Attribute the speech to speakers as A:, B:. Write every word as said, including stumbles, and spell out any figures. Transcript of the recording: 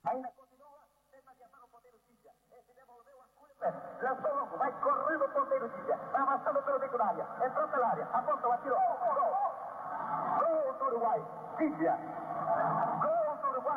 A: Ainda continua, tenta adiantar o ponteiro Tíbia. Esse devolveu a curva. Lançou longo, vai correndo o ponteiro Tíbia. Vai avançando pelo bico da área. Entrou pela área. Apontou, atirou. Gol! Gol do Uruguai. Tíbia. Gol!